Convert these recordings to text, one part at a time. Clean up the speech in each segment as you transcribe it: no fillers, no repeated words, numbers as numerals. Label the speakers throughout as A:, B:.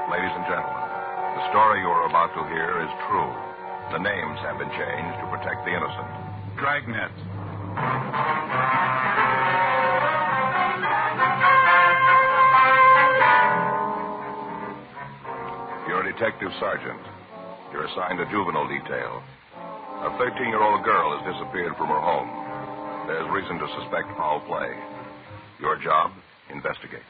A: Ladies and gentlemen, the story you are about to hear is true. The names have been changed to protect the innocent.
B: Dragnet.
A: You're a detective sergeant. You're assigned to juvenile detail. A 13-year-old girl has disappeared from her home. There's reason to suspect foul play. Your job, investigate.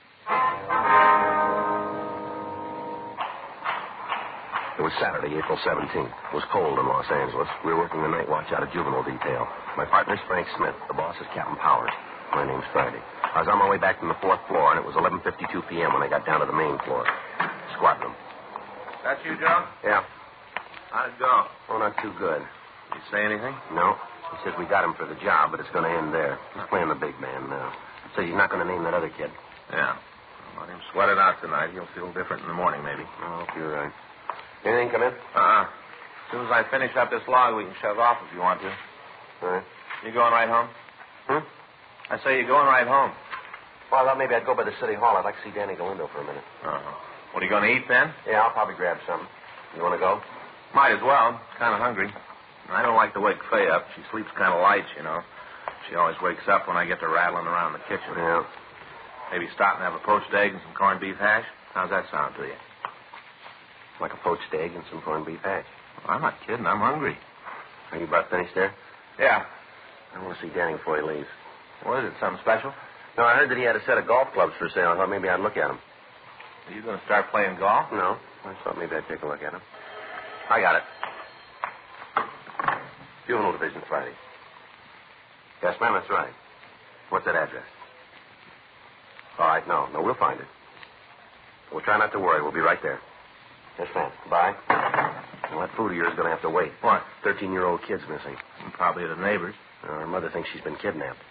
C: It was Saturday, April 17th. It was cold in Los Angeles. We were working the night watch out of juvenile detail. My partner's Frank Smith. The boss is Captain Powers. My name's Friday. I was on my way back from the 4th floor, and it was 11:52 p.m. when I got down to the main floor. Squad room.
D: That's you, Joe?
C: Yeah.
D: How'd it go?
C: Oh, not too good.
D: Did you say anything?
C: No. He says we got him for the job, but it's going to end there. He's playing the big man now. Says he's not going to name that other kid.
D: Yeah. Let him sweat it out tonight. He'll feel different in the morning, maybe.
C: Oh, you're right. Anything come in?
D: As soon as I finish up this log, we can shove off if you want to.
C: All right.
D: You going right home? I say you're going right home.
C: Well, I thought maybe I'd go by the city hall. I'd like to see Danny Galindo for a minute.
D: What are you going to eat, then?
C: Yeah, I'll probably grab something. You want to go?
D: Might as well. Kind of hungry. I don't like to wake Faye up. She sleeps kind of light, you know. She always wakes up when I get to rattling around the kitchen.
C: Yeah.
D: Maybe stop and have a poached egg and some corned beef hash? How's that sound to you?
C: Like a poached egg and some corned beef hash.
D: Well, I'm not kidding. I'm hungry.
C: Are you about finished there?
D: Yeah.
C: I want to see Danny before he leaves.
D: What is it, something special?
C: No, I heard that he had a set of golf clubs for sale. I thought maybe I'd look at them.
D: Are you going to start playing golf?
C: No. I thought maybe I'd take a look at them. I got it. Juvenile Division, Friday. Yes, ma'am, that's right. What's that address? All right, no, we'll find it. We'll try not to worry. We'll be right there. Yes, ma'am. Goodbye. Well, that food of yours is going to have to wait.
D: What?
C: 13-year-old kid's missing.
D: Probably the neighbors.
C: Her mother thinks she's been kidnapped.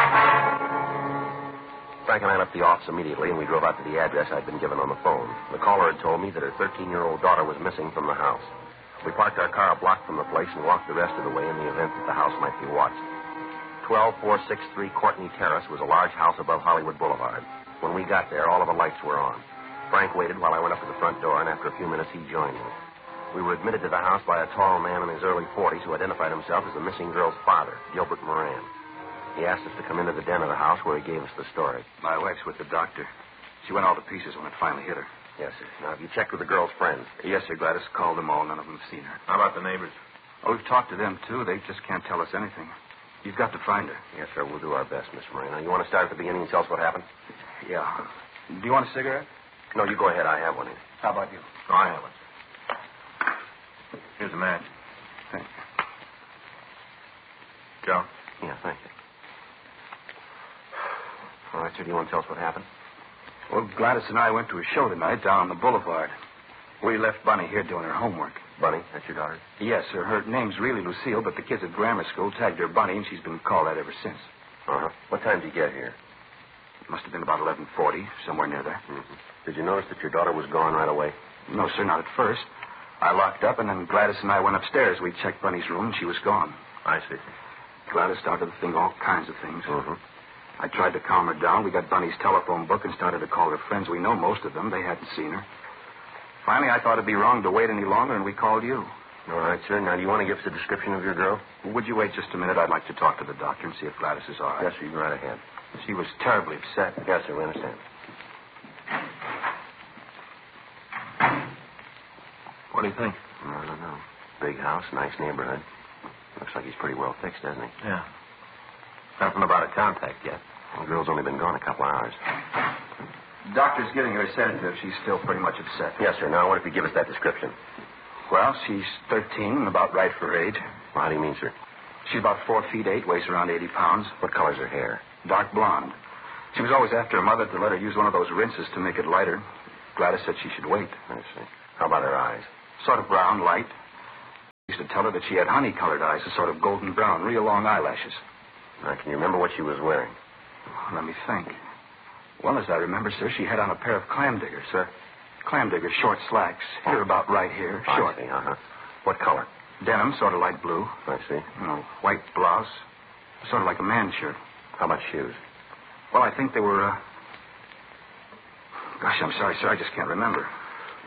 C: Frank and I left the office immediately, and we drove out to the address I'd been given on the phone. The caller had told me that her 13-year-old daughter was missing from the house. We parked our car a block from the place and walked the rest of the way in the event that the house might be watched. 12463 Courtney Terrace was a large house above Hollywood Boulevard. When we got there, all of the lights were on. Frank waited while I went up to the front door, and after a few minutes, he joined me. We were admitted to the house by a tall man in his early 40s who identified himself as the missing girl's father, Gilbert Moran. He asked us to come into the den of the house where he gave us the story.
E: My wife's with the doctor. She went all to pieces when it finally hit her.
C: Yes, sir. Now, have you checked with the girl's friends?
E: Yes, sir. Gladys called them all. None of them have seen her.
D: How about the neighbors?
E: Oh, we've talked to them, too. They just can't tell us anything. You've got to find her.
C: Yes, sir. We'll do our best, Miss Moran. Now, you want to start at the beginning and tell us what happened?
E: Yeah. Do you want a cigarette?
C: No, you go ahead. I have one here.
E: How about you?
D: Oh, I have one. Here's a match.
E: Thank you.
D: Joe?
C: Yeah, thank you. All right, sir. Do you want to tell us what happened?
E: Well, Gladys and I went to a show tonight down on the boulevard. We left Bunny here doing her homework.
C: Bunny? That's your daughter?
E: Yes, sir. Her name's really Lucille, but the kids at grammar school tagged her Bunny, and she's been called that ever since.
C: Uh-huh. What time did you get here?
E: It must have been about 11:40, somewhere near there.
C: Mm-hmm. Did you notice that your daughter was gone right away?
E: No, sir, not at first. I locked up, and then Gladys and I went upstairs. We checked Bunny's room, and she was gone.
C: I see.
E: Gladys started to think all kinds of things.
C: Mm-hmm.
E: I tried to calm her down. We got Bunny's telephone book and started to call her friends. We know most of them. They hadn't seen her. Finally, I thought it'd be wrong to wait any longer, and we called you.
C: All right, sir. Now, do you want to give us a description of your girl?
E: Would you wait just a minute? I'd like to talk to the doctor and see if Gladys is all right.
C: Yes, sir. You go right ahead.
E: She was terribly upset.
C: Yes, sir. We understand.
D: What do you think?
C: I don't know. Big house, nice neighborhood. Looks like he's pretty well fixed, doesn't he?
D: Yeah. Nothing about a contact yet.
C: Well, the girl's only been gone a couple hours.
E: The doctor's giving her a sedative. She's still pretty much upset.
C: Yes, sir. Now, I wonder if you give us that description.
E: Well, she's 13 and about right for her age.
C: Well, how do you mean, sir?
E: She's about 4 feet 8, weighs around 80 pounds.
C: What color's her hair?
E: Dark blonde. She was always after her mother to let her use one of those rinses to make it lighter. Gladys said she should wait.
C: I see. How about her eyes?
E: Sort of brown, light. I used to tell her that she had honey-colored eyes, a sort of golden brown, real long eyelashes.
C: Now, can you remember what she was wearing?
E: Let me think. Well, as I remember, sir, she had on a pair of clam diggers, sir. Clam diggers, short slacks. Here, about right here. Short.
C: I see, uh-huh. What color?
E: Denim, sort of light blue.
C: I see.
E: White blouse. Sort of like a man's shirt.
C: How about shoes?
E: Well, I think they were, Gosh, I'm sorry, sir. I just can't remember.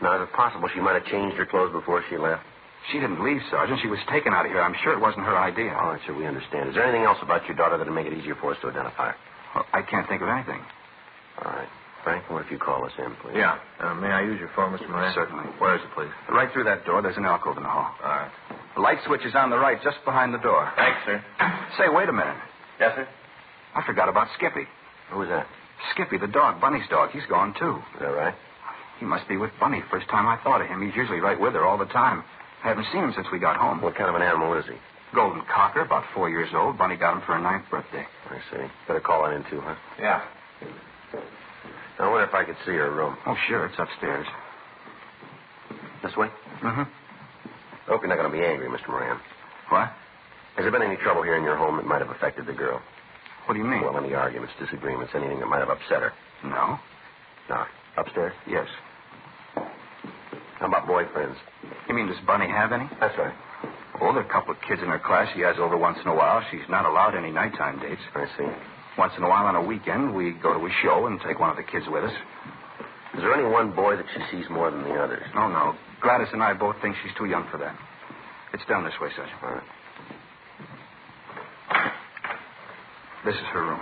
C: Now, is it possible she might have changed her clothes before she left?
E: She didn't leave, Sergeant. She was taken out of here. I'm sure it wasn't her idea.
C: All right, sir, we understand. Is there anything else about your daughter that would make it easier for us to identify her?
E: Well, I can't think of anything.
C: All right. Frank, what if you call us in, please?
D: Yeah. May I use your phone, Mr. Moran?
E: Certainly.
D: Where is it, please?
E: Right through that door, there's an alcove in the hall.
D: All right.
E: The light switch is on the right, just behind the door.
D: Thanks, sir.
E: Say, wait a minute.
D: Yes, sir?
E: I forgot about Skippy.
C: Who is that?
E: Skippy, the dog, Bunny's dog. He's gone, too.
C: Is that right?
E: He must be with Bunny. First time I thought of him. He's usually right with her all the time. I haven't seen him since we got home.
C: What kind of an animal is he?
E: Golden cocker, about 4 years old. Bunny got him for her 9th birthday.
C: I see. Better call that in, too, huh?
D: Yeah.
C: I wonder if I could see her room.
E: Oh, sure. It's upstairs.
C: This way?
E: Mm-hmm.
C: I hope you're not going to be angry, Mr. Moran.
E: What?
C: Has there been any trouble here in your home that might have affected the girl?
E: What do you mean?
C: Well, any arguments, disagreements, anything that might have upset her?
E: No.
C: No. Upstairs?
E: Yes.
C: How about boyfriends?
E: You mean, does Bunny have any?
C: That's right.
E: Oh, there are a couple of kids in her class she has over once in a while. She's not allowed any nighttime dates.
C: I see.
E: Once in a while on a weekend, we go to a show and take one of the kids with us.
C: Is there any one boy that she sees more than the others?
E: Oh, no. Gladys and I both think she's too young for that. It's done this way, Sergeant.
C: All right.
E: This is her room.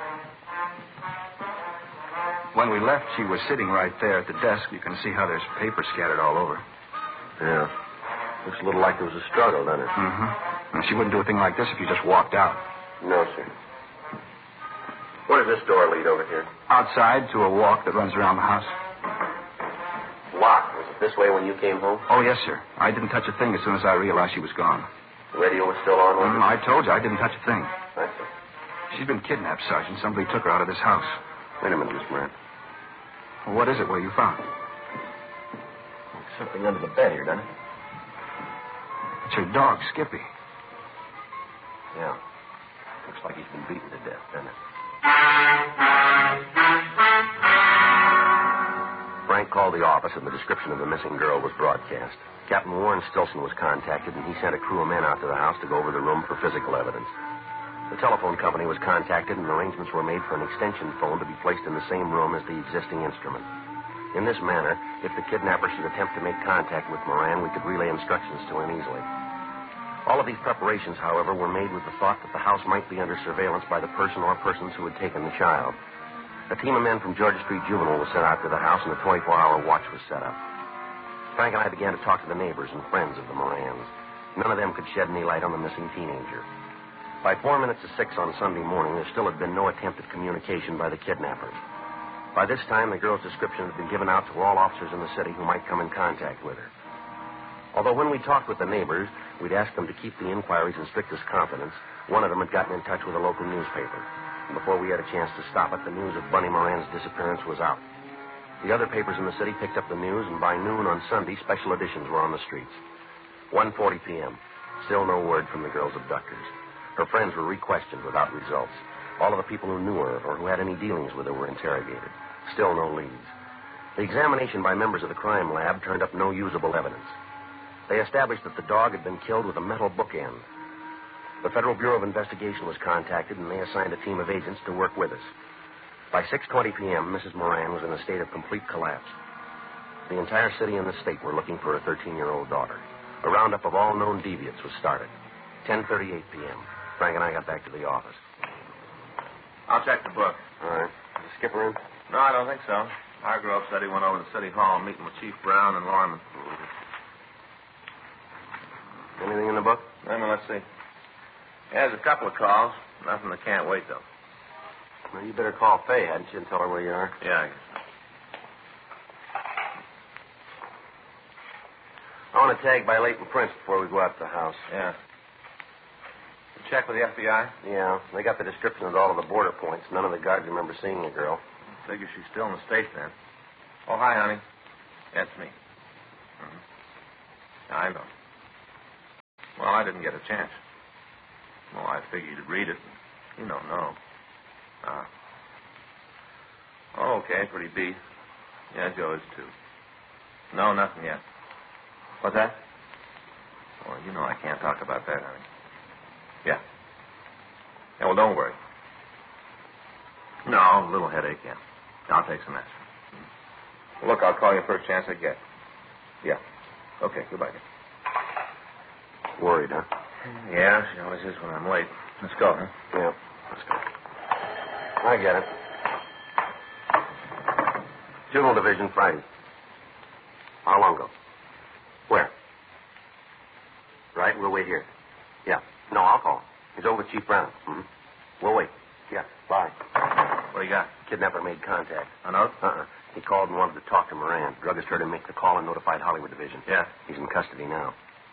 E: When we left, she was sitting right there at the desk. You can see how there's paper scattered all over.
C: Yeah. Looks a little like there was a struggle, doesn't it?
E: Mm-hmm. And she wouldn't do a thing like this if you just walked out.
C: No, sir. Where does this door lead over here?
E: Outside to a walk that runs around the house.
C: Locked. Was it this way when you came home?
E: Oh, yes, sir. I didn't touch a thing as soon as I realized she was gone.
C: The radio was still on? wasn't it?
E: I told you I didn't touch a thing.
C: I see.
E: She's been kidnapped, Sergeant. Somebody took her out of this house.
C: Wait a minute, Miss Moran.
E: Well, what is it? What you found?
C: Something under the bed here, doesn't it?
E: It's her dog, Skippy.
C: Yeah. Looks like he's been beaten to death, doesn't it? Frank called the office and the description of the missing girl was broadcast. Captain Warren Stilson was contacted and he sent a crew of men out to the house to go over the room for physical evidence. The telephone company was contacted and arrangements were made for an extension phone to be placed in the same room as the existing instrument. In this manner, if the kidnapper should attempt to make contact with Moran, we could relay instructions to him easily. All of these preparations, however, were made with the thought that the house might be under surveillance by the person or persons who had taken the child. A team of men from Georgia Street Juvenile was sent out to the house, and a 24-hour watch was set up. Frank and I began to talk to the neighbors and friends of the Morans. None of them could shed any light on the missing teenager. By 4 minutes to 6 on Sunday morning, there still had been no attempt at communication by the kidnappers. By this time, the girl's description had been given out to all officers in the city who might come in contact with her. Although when we talked with the neighbors, we'd asked them to keep the inquiries in strictest confidence, one of them had gotten in touch with a local newspaper. And before we had a chance to stop it, the news of Bunny Moran's disappearance was out. The other papers in the city picked up the news, and by noon on Sunday, special editions were on the streets. 1:40 p.m. Still no word from the girl's abductors. Her friends were re-questioned without results. All of the people who knew her or who had any dealings with her were interrogated. Still no leads. The examination by members of the crime lab turned up no usable evidence. They established that the dog had been killed with a metal bookend. The Federal Bureau of Investigation was contacted, and they assigned a team of agents to work with us. By 6:20 p.m., Mrs. Moran was in a state of complete collapse. The entire city and the state were looking for a 13-year-old daughter. A roundup of all known deviants was started. 10:38 p.m. Frank and I got back to the office.
D: I'll check the book.
C: All right. Is the skipper in?
D: No, I don't think so. Hargrove said he went over to City Hall meeting with Chief Brown and Lorman.
C: Anything in the book?
D: Let's see. Yeah, there's a couple of calls. Nothing that can't wait, though.
C: Well, you better call Faye, hadn't you, and tell her where you are?
D: Yeah, I guess so.
C: I want to tag by Leighton Prince before we go out to the house.
D: Yeah. You check with the FBI?
C: Yeah, they got the description of all of the border points. None of the guards remember seeing the girl.
D: Figure she's still in the state then. Oh, hi, honey. That's me. Mm-hmm. I know. Well, I didn't get a chance. Well, I figured you'd read it. You don't know. Oh, okay, pretty beat. Yeah, Joe is too. No, nothing yet. What's that? Well, you know I can't talk about that, honey. Yeah. Yeah, well, don't worry. No, a little headache, yeah. I'll take some aspirin. Look, I'll call you first chance I get. Yeah. Okay, goodbye.
C: Worried, huh?
D: Yeah, she always is when I'm late. Let's go, huh?
C: Yeah, let's go. I get it. Juvenile Division, Friday. How long ago? Where? Right, we'll wait here. Yeah. No, I'll call him. He's over with Chief Brown. Mm-hmm. We'll wait. Yeah, bye.
D: What do you got?
C: Kidnapper made contact.
D: A note?
C: He called and wanted to talk to Moran. Druggist heard him make the call and notified Hollywood Division.
D: Yeah.
C: He's in custody now.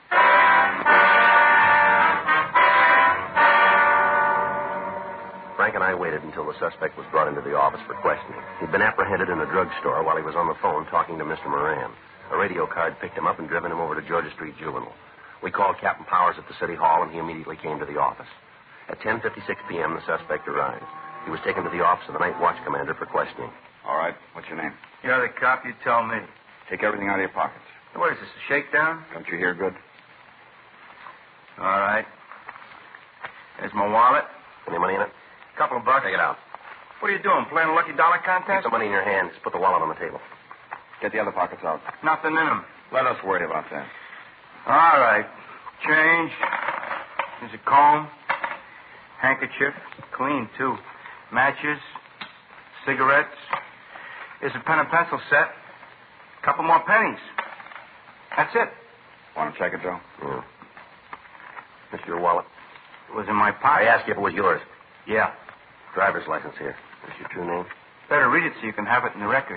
C: Frank and I waited until the suspect was brought into the office for questioning. He'd been apprehended in a drugstore while he was on the phone talking to Mr. Moran. A radio card picked him up and driven him over to Georgia Street Juvenile. We called Captain Powers at the City Hall, and he immediately came to the office. At 10:56 p.m., the suspect arrived. He was taken to the office of the night watch commander for questioning.
E: All right. What's your name?
B: You're the cop, you tell me.
E: Take everything out of your pockets.
B: What is this, a shakedown?
E: Don't you hear good?
B: All right. There's my wallet.
C: Any money in it?
B: Couple of bucks.
C: Take it out.
B: What are you doing, playing a lucky dollar
C: Keep
B: contest?
C: the money in your hand. Just put the wallet on the table.
E: Get the other pockets out.
B: Nothing in them.
E: Let us worry about that.
B: All right. Change. There's a comb. Handkerchief. Clean, too. Matches. Cigarettes. There's a pen and pencil set. Couple more pennies. That's it.
E: Want to check it, Joe?
C: Yeah. Mr. Your wallet?
B: It was in my
C: I
B: pocket.
C: asked you if it was yours.
B: Yeah.
C: Driver's license here. What's your true name?
B: Better read it so you can have it in the record.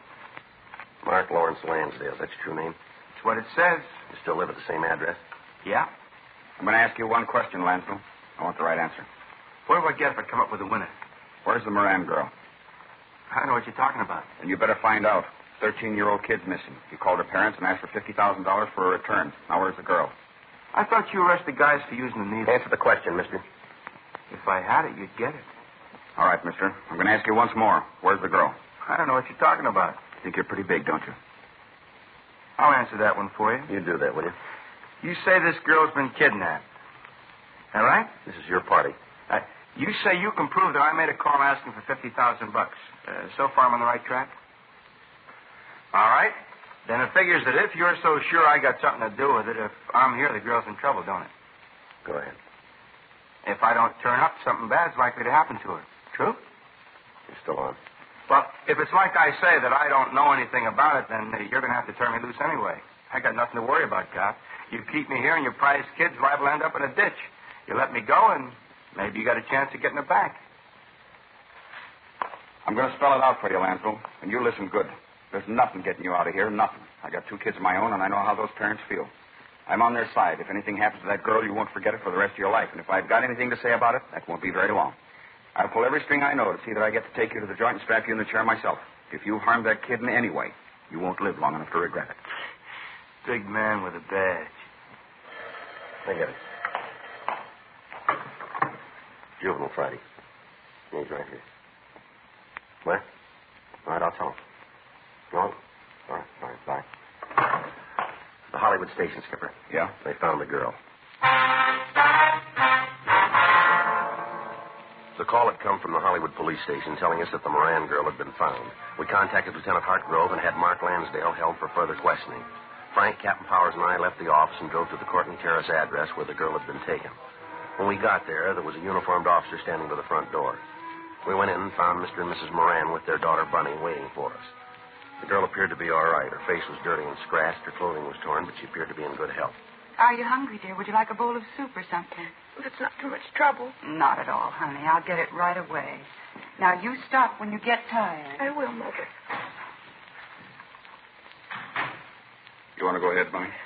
C: Mark Lawrence Lansdale. That's your true name?
B: It's what it says.
C: You still live at the same address?
B: Yeah.
E: I'm going to ask you one question, Lansdale. I want the right answer.
B: What do I get if I come up with a winner?
E: Where's the Moran girl?
B: I don't know what you're talking about.
E: And you better find out. 13-year-old kid's missing. You called her parents and asked for $50,000 for a return. Now, where's the girl?
B: I thought you arrested guys for using the needle.
C: Answer the question, mister.
B: If I had it, you'd get it.
E: All right, mister. I'm going to ask you once more. Where's the girl?
B: I don't know what you're talking about.
E: You think you're pretty big, don't you?
B: I'll answer that one for you.
C: You do that, will you?
B: You say this girl's been kidnapped. All right?
C: This is your party.
B: You say you can prove that I made a call asking for $50,000. So far, I'm on the right track? All right. Then it figures that if you're so sure I got something to do with it, if I'm here, the girl's in trouble, don't it?
C: Go ahead.
B: If I don't turn up, something bad's likely to happen to her. True?
C: You're still on.
B: Well, if it's like I say that I don't know anything about it, then you're going to have to turn me loose anyway. I got nothing to worry about, Cop. You keep me here and your prize kid's liable to end up in a ditch. You let me go and maybe you got a chance of getting it back.
E: I'm going to spell it out for you, Lansdale, and you listen good. There's nothing getting you out of here, nothing. I got 2 kids of my own, and I know how those parents feel. I'm on their side. If anything happens to that girl, you won't forget it for the rest of your life. And if I've got anything to say about it, that won't be very long. I'll pull every string I know to see that I get to take you to the joint and strap you in the chair myself. If you harm that kid in any way, you won't live long enough to regret it.
B: Big man with a badge.
C: I get it. Juvenile Friday. He's right here. What? All right, I'll tell him. No? All right, bye. The Hollywood station, Skipper.
E: Yeah?
C: They found the girl. The call had come from the Hollywood police station telling us that the Moran girl had been found. We contacted Lieutenant Hartgrove and had Mark Lansdale held for further questioning. Frank, Captain Powers, and I left the office and drove to the Courtney Terrace address where the girl had been taken. When we got there was a uniformed officer standing by the front door. We went in and found Mr. and Mrs. Moran with their daughter, Bunny, waiting for us. The girl appeared to be all right. Her face was dirty and scratched. Her clothing was torn, but she appeared to be in good health.
F: Are you hungry, dear? Would you like a bowl of soup or something?
G: If it's not too much trouble.
F: Not at all, honey. I'll get it right away. Now, you stop when you get tired.
G: I will, Mother.
E: You want to go ahead, Bunny?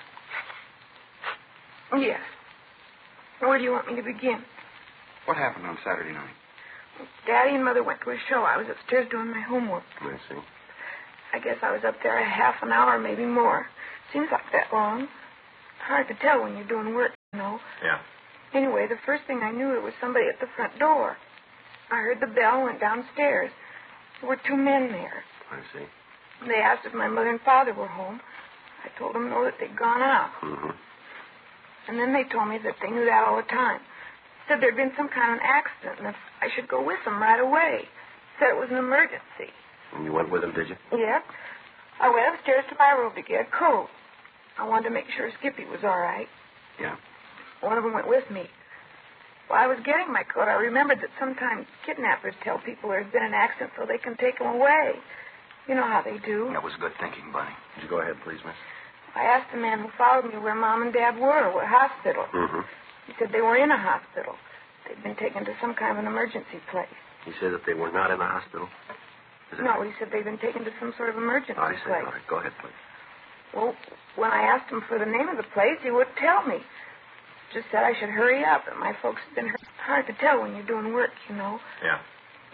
G: Yes. Where do you want me to begin?
E: What happened on Saturday night?
G: Daddy and Mother went to a show. I was upstairs doing my homework.
C: I see.
G: I guess I was up there a half an hour, maybe more. Seems like that long. Hard to tell when you're doing work, you know.
C: Yeah.
G: Anyway, the first thing I knew, it was somebody at the front door. I heard the bell and went downstairs. There were 2 men there.
C: I see.
G: They asked if my mother and father were home. I told them no, that they'd gone out.
C: Mm-hmm.
G: And then they told me that they knew that all the time. Said there'd been some kind of an accident and that I should go with them right away. Said it was an emergency.
C: And you went with him, did you?
G: Yeah. I went upstairs to my room to get a coat. I wanted to make sure Skippy was all right.
C: Yeah.
G: One of them went with me. While I was getting my coat, I remembered that sometimes kidnappers tell people there's been an accident so they can take them away. You know how they do.
E: That was good thinking, Bunny.
C: Would you go ahead, please, miss?
G: I asked the man who followed me where Mom and Dad were, what hospital.
C: Mm-hmm.
G: He said they were in a hospital. They'd been taken to some kind of an emergency place.
C: He said that they were not in the hospital?
G: No, he said they'd been taken to some sort of emergency
C: I see.
G: place.
C: All right, go ahead, please.
G: Well, when I asked him for the name of the place, he wouldn't tell me. Just said I should hurry up, and my folks have been hard to tell when you're doing work, you know.
C: Yeah.